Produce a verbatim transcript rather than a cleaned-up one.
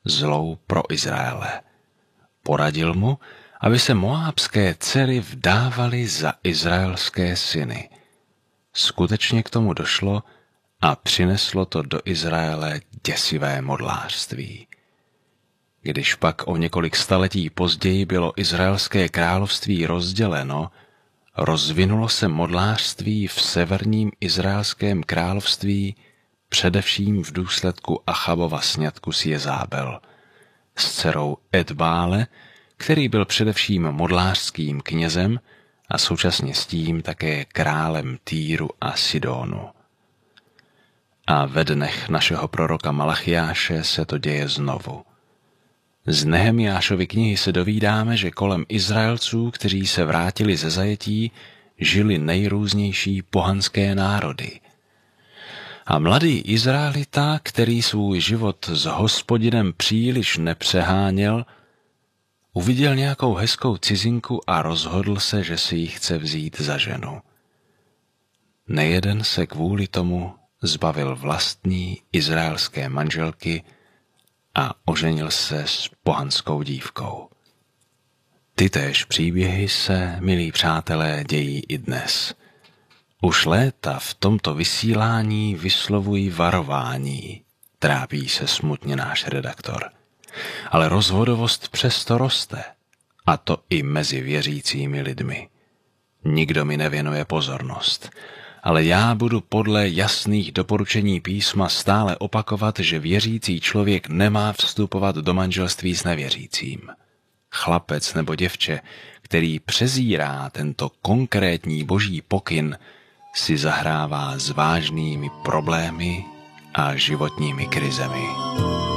zlou pro Izraele. Poradil mu, aby se moábské dcery vdávaly za izraelské syny. Skutečně k tomu došlo a přineslo to do Izraele děsivé modlářství. Když pak o několik staletí později bylo izraelské království rozděleno, rozvinulo se modlářství v severním izraelském království především v důsledku Achabova sňatku s Jezábel, s dcerou Edbále, který byl především modlářským knězem a současně s tím také králem Týru a Sidónu. A ve dnech našeho proroka Malachiáše se to děje znovu. Z Nehemiášovy knihy se dovídáme, že kolem Izraelců, kteří se vrátili ze zajetí, žili nejrůznější pohanské národy. A mladý Izraelita, který svůj život s Hospodinem příliš nepřeháněl, uviděl nějakou hezkou cizinku a rozhodl se, že si ji chce vzít za ženu. Nejeden se kvůli tomu zbavil vlastní izraelské manželky a oženil se s pohanskou dívkou. Tytéž příběhy se, milí přátelé, dějí i dnes. Už léta v tomto vysílání vyslovují varování, trápí se smutně náš redaktor. Ale rozvodovost přesto roste, a to i mezi věřícími lidmi. Nikdo mi nevěnuje pozornost, ale já budu podle jasných doporučení písma stále opakovat, že věřící člověk nemá vstupovat do manželství s nevěřícím. Chlapec nebo děvče, který přezírá tento konkrétní boží pokyn, si zahrává s vážnými problémy a životními krizemi.